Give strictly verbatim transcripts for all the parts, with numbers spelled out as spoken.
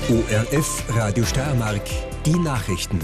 O R F Radio Steiermark, die Nachrichten.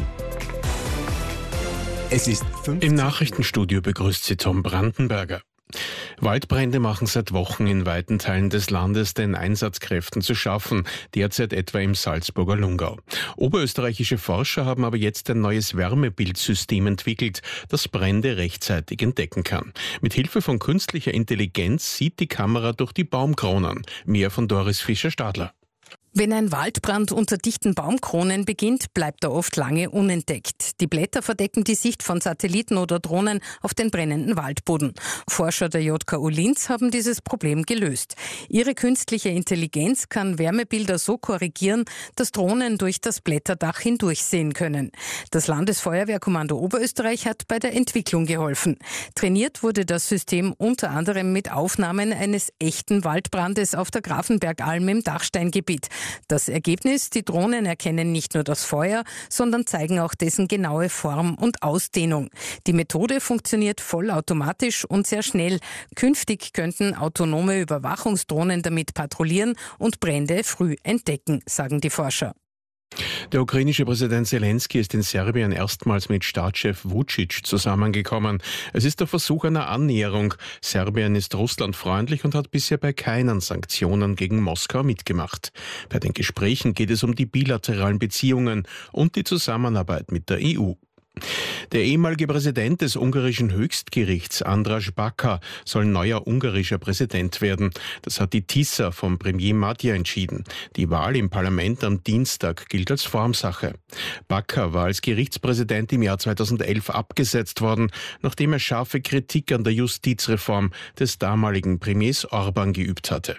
Es ist Im Nachrichtenstudio begrüßt Sie Tom Brandenberger. Waldbrände machen seit Wochen in weiten Teilen des Landes den Einsatzkräften zu schaffen, derzeit etwa im Salzburger Lungau. Oberösterreichische Forscher haben aber jetzt ein neues Wärmebildsystem entwickelt, das Brände rechtzeitig entdecken kann. Mit Hilfe von künstlicher Intelligenz sieht die Kamera durch die Baumkronen. Mehr von Doris Fischer-Stadler. Wenn ein Waldbrand unter dichten Baumkronen beginnt, bleibt er oft lange unentdeckt. Die Blätter verdecken die Sicht von Satelliten oder Drohnen auf den brennenden Waldboden. Forscher der J K U Linz haben dieses Problem gelöst. Ihre künstliche Intelligenz kann Wärmebilder so korrigieren, dass Drohnen durch das Blätterdach hindurchsehen können. Das Landesfeuerwehrkommando Oberösterreich hat bei der Entwicklung geholfen. Trainiert wurde das System unter anderem mit Aufnahmen eines echten Waldbrandes auf der Grafenbergalm im Dachsteingebiet. Das Ergebnis: Die Drohnen erkennen nicht nur das Feuer, sondern zeigen auch dessen genaue Form und Ausdehnung. Die Methode funktioniert vollautomatisch und sehr schnell. Künftig könnten autonome Überwachungsdrohnen damit patrouillieren und Brände früh entdecken, sagen die Forscher. Der ukrainische Präsident Zelensky ist in Serbien erstmals mit Staatschef Vučić zusammengekommen. Es ist der Versuch einer Annäherung. Serbien ist russlandfreundlich und hat bisher bei keinen Sanktionen gegen Moskau mitgemacht. Bei den Gesprächen geht es um die bilateralen Beziehungen und die Zusammenarbeit mit der E U. Der ehemalige Präsident des ungarischen Höchstgerichts, András Baka, soll neuer ungarischer Präsident werden. Das hat die Tisza vom Premier Magyar entschieden. Die Wahl im Parlament am Dienstag gilt als Formsache. Baka war als Gerichtspräsident im Jahr zweitausendelf abgesetzt worden, nachdem er scharfe Kritik an der Justizreform des damaligen Premiers Orban geübt hatte.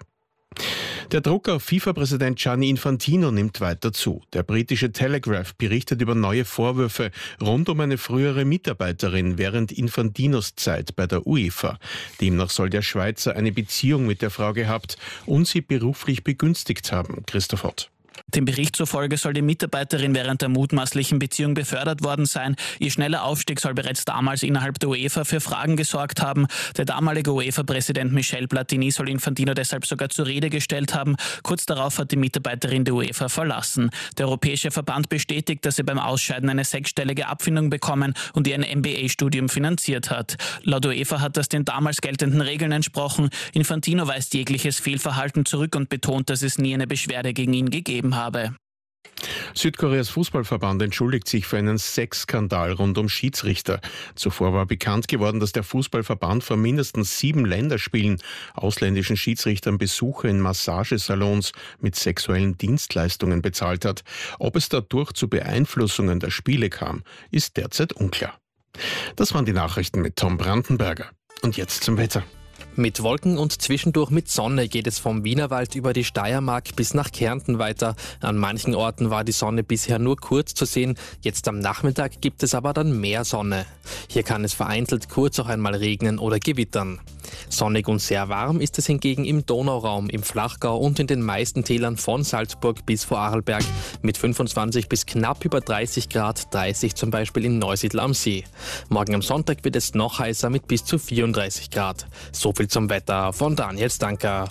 Der Druck auf FIFA-Präsident Gianni Infantino nimmt weiter zu. Der britische Telegraph berichtet über neue Vorwürfe rund um eine frühere Mitarbeiterin während Infantinos Zeit bei der UEFA. Demnach soll der Schweizer eine Beziehung mit der Frau gehabt und sie beruflich begünstigt haben. Christoph Ott. Dem Bericht zufolge soll die Mitarbeiterin während der mutmaßlichen Beziehung befördert worden sein. Ihr schneller Aufstieg soll bereits damals innerhalb der UEFA für Fragen gesorgt haben. Der damalige UEFA-Präsident Michel Platini soll Infantino deshalb sogar zur Rede gestellt haben. Kurz darauf hat die Mitarbeiterin die UEFA verlassen. Der Europäische Verband bestätigt, dass sie beim Ausscheiden eine sechsstellige Abfindung bekommen und ihr ein M B A-Studium finanziert hat. Laut UEFA hat das den damals geltenden Regeln entsprochen. Infantino weist jegliches Fehlverhalten zurück und betont, dass es nie eine Beschwerde gegen ihn gegeben hat. Habe. Südkoreas Fußballverband entschuldigt sich für einen Sexskandal rund um Schiedsrichter. Zuvor war bekannt geworden, dass der Fußballverband vor mindestens sieben Länderspielen ausländischen Schiedsrichtern Besuche in Massagesalons mit sexuellen Dienstleistungen bezahlt hat. Ob es dadurch zu Beeinflussungen der Spiele kam, ist derzeit unklar. Das waren die Nachrichten mit Tom Brandenberger. Und jetzt zum Wetter. Mit Wolken und zwischendurch mit Sonne geht es vom Wienerwald über die Steiermark bis nach Kärnten weiter. An manchen Orten war die Sonne bisher nur kurz zu sehen. Jetzt am Nachmittag gibt es aber dann mehr Sonne. Hier kann es vereinzelt kurz auch einmal regnen oder gewittern. Sonnig und sehr warm ist es hingegen im Donauraum, im Flachgau und in den meisten Tälern von Salzburg bis Vorarlberg mit fünfundzwanzig bis knapp über dreißig Grad, dreißig zum Beispiel in Neusiedl am See. Morgen am Sonntag wird es noch heißer mit bis zu vierunddreißig Grad. So viel zum Wetter von Daniel Stanker.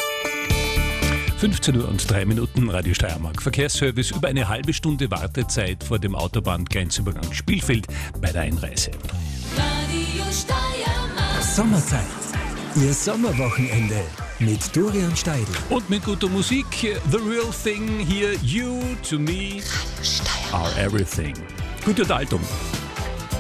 fünfzehn Uhr und drei Minuten, Radio Steiermark. Verkehrsservice, über eine halbe Stunde Wartezeit vor dem Autobahngrenzübergang Spielfeld bei der Einreise. Radio Steiermark. Sommerzeit. Ihr Sommerwochenende mit Dorian Steidl. Und mit guter Musik, The Real Thing hier, You to Me are Everything. Gute Unterhaltung.